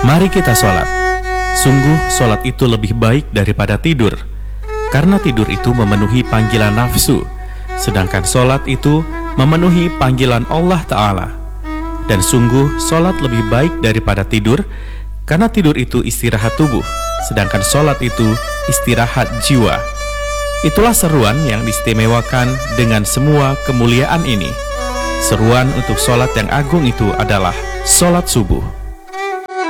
Mari kita sholat. Sungguh sholat itu lebih baik daripada tidur, karena tidur itu memenuhi panggilan nafsu, sedangkan sholat itu memenuhi panggilan Allah Ta'ala. Dan sungguh sholat lebih baik daripada tidur, karena tidur itu istirahat tubuh, sedangkan sholat itu istirahat jiwa. Itulah seruan yang diistimewakan dengan semua kemuliaan ini. Seruan untuk sholat yang agung itu adalah sholat subuh.